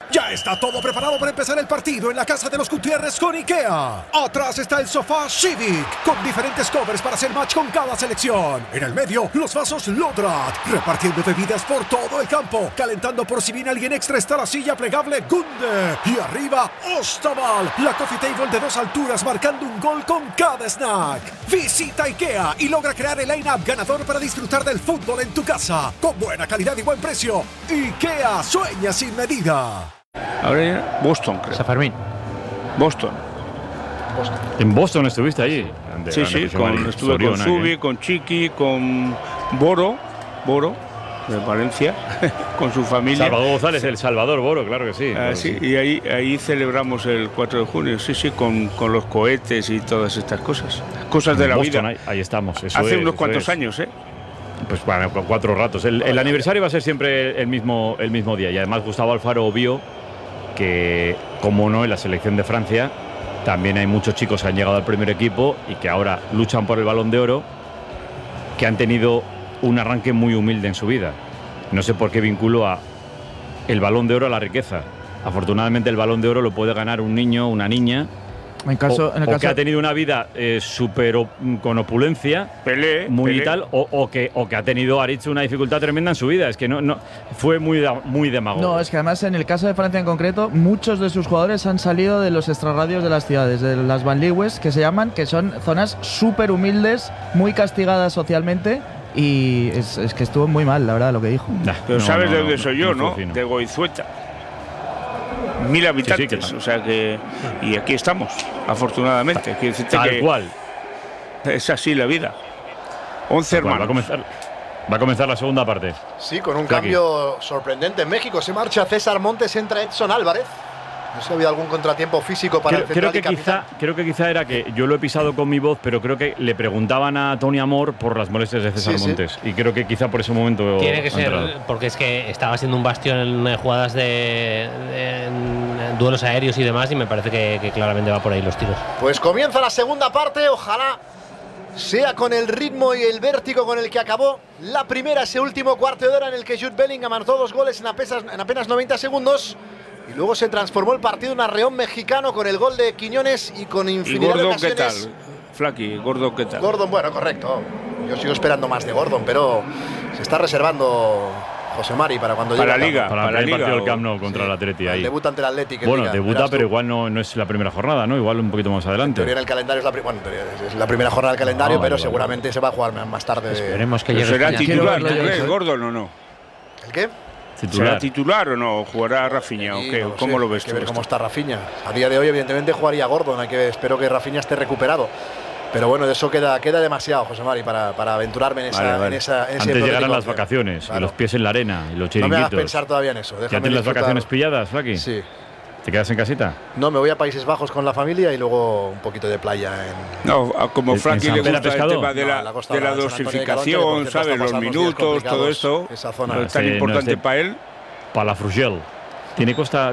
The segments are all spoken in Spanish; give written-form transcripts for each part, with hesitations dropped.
Ya está todo preparado para empezar el partido en la casa de los Gutiérrez con IKEA. Atrás está el sofá Civic, con diferentes covers para hacer match con cada selección. En el medio, los vasos Lodrat, repartiendo bebidas por todo el campo. Calentando por si viene alguien extra está la silla plegable Gunde. Y arriba, Ostaval, la coffee table de 2 alturas marcando un gol con cada snack. Visita IKEA y logra crear el line-up ganador para disfrutar del fútbol en tu casa. Con buena calidad y buen precio. IKEA, sueña sin medida. Ahora ya Boston, creo. San Fermín. Boston. En Boston estuviste allí. Sí, estuve con Zubi, con Chiqui, con Boro de Valencia, con su familia. Salvador González, el Salvador Boro, claro que sí. Sí. Y ahí celebramos el 4 de junio, con los cohetes y todas estas cosas. Cosas de la Boston, vida. Ahí estamos. Hace unos cuantos años, Pues bueno, 4 ratos. El aniversario va a ser siempre el mismo día. Y además Gustavo Alfaro vio que, como no, en la selección de Francia también hay muchos chicos que han llegado al primer equipo y que ahora luchan por el Balón de Oro, que han tenido un arranque muy humilde en su vida. No sé por qué vinculo a el Balón de Oro a la riqueza. Afortunadamente el Balón de Oro lo puede ganar un niño, una niña, o que ha tenido una vida súper con opulencia, Pelé. Tal, o que ha tenido Aritz una dificultad tremenda en su vida. Es que no fue muy demagogo. No, es que además en el caso de Francia en concreto, muchos de sus jugadores han salido de los extrarradios de las ciudades, de las banlieues, que se llaman, que son zonas súper humildes, muy castigadas socialmente. Y es que estuvo muy mal, la verdad, lo que dijo. Pero sabes de dónde soy yo, ¿no? De Goizueta. 1000 habitantes, sí, o sea que. Y aquí estamos, afortunadamente. Tal cual. Es así la vida. 11 hermanos. Va a comenzar la segunda parte. Sí, con un cambio sorprendente en México. Se marcha César Montes, entra Edson Álvarez. No sé si ha habido algún contratiempo físico para el central y capitán. Creo que quizá era que yo lo he pisado con mi voz, pero creo que le preguntaban a Tony Amor por las molestias de César Montes. Y creo que quizá por ese momento. Tiene que ser, porque es que estaba siendo un bastión en jugadas en duelos aéreos y demás, y me parece que claramente va por ahí los tiros. Pues comienza la segunda parte, ojalá sea con el ritmo y el vértigo con el que acabó la primera, ese último cuarto de hora en el que Jude Bellingham anotó 2 goles en apenas 90 segundos. Y luego se transformó el partido en un arreón mexicano con el gol de Quiñones y con infinidad de ocasiones. ¿Qué tal? Flaky, Gordon, ¿qué tal? Gordon, bueno, correcto. Yo sigo esperando más de Gordon, pero se está reservando José Mari para cuando llegue la Liga. Para el partido del Camp Nou contra el Atleti. Ahí. Debuta ante el Atleti. Bueno, debuta, pero igual no es la primera jornada, ¿no? Igual un poquito más adelante. En teoría en el calendario es la primera jornada del calendario, pero seguramente se va a jugar más tarde. Esperemos que llegue. ¿Será titular, Gordon o no? ¿El qué? ¿Será titular o no? ¿Jugará Rafinha o qué? ¿Cómo lo ves tú? Hay que ver cómo está Rafinha. A día de hoy, evidentemente, jugaría Gordon. Espero que Rafinha esté recuperado. Pero bueno, de eso queda demasiado, José Mari, para aventurarme en ese Antes llegarán las vacaciones, claro. Y los pies en la arena, y los chiringuitos. No me hagas pensar todavía en eso. ¿Ya tienes las vacaciones pilladas, Flaky? Sí. ¿Te quedas en casita? No, me voy a Países Bajos con la familia y luego un poquito de playa No, como Flaky le gusta el tema de la dosificación, ¿sabes? Los minutos, todo esto. Esa zona es tan importante para él. Palafrugell. ¿Tiene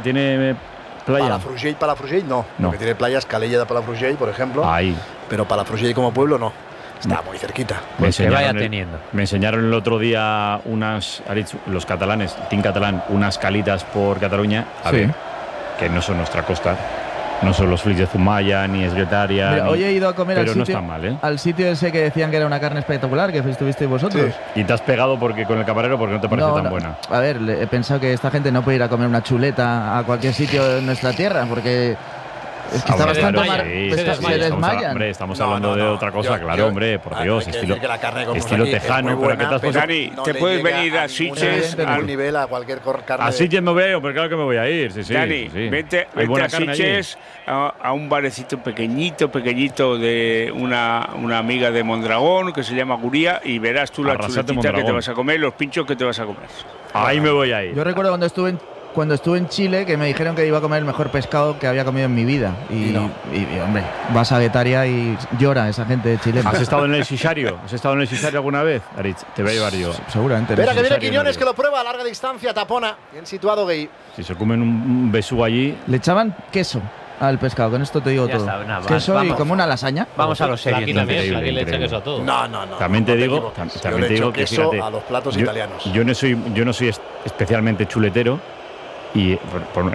playa? Palafrugell no. Lo que tiene playa es Calella de Palafrugell, por ejemplo. Ahí. Pero Palafrugell como pueblo no. Está muy cerquita. Que vaya teniendo. Me enseñaron el otro día los catalanes, Team Catalán, unas calitas por Cataluña. A ver, que no son nuestra costa. No son los flics de Zumaya, ni Esguetaria. Mira, hoy he ido a comer pero no está mal, ¿eh? Al sitio ese que decían que era una carne espectacular, que estuvisteis vosotros. Sí. Y te has pegado con el camarero porque no te parece tan buena. A ver, he pensado que esta gente no puede ir a comer una chuleta a cualquier sitio en nuestra tierra, porque es que está bastante se desmayan. Hombre, estamos hablando de otra cosa, claro, hombre, por Dios, estilo tejano. Dani, te puedes venir a Sitges a cualquier carne. A Sitges me veo, pero claro que me voy a ir. Sí, Dani, vente a Sitges a un barecito pequeñito de una amiga de Mondragón que se llama Guría, y verás tú la chuletita que te vas a comer, los pinchos que te vas a comer. Ahí me voy a ir. Yo recuerdo cuando estuve en Chile, que me dijeron que iba a comer el mejor pescado que había comido en mi vida. Y hombre, vas a Guetaria y llora esa gente chilena. ¿Has estado en el Sisario? Alguna vez, Aritz? Te voy a llevar yo. Seguramente. Espera que viene Quiñones, que lo prueba a larga distancia, tapona. Bien situado, Gay. Si se comen un besú allí. Le echaban queso al pescado, con esto te digo todo. Queso y como una lasaña. Vamos a los serios. Aquí también le echa queso a todo. No. También te digo que queso a los platos italianos. Yo no soy especialmente chuletero. Y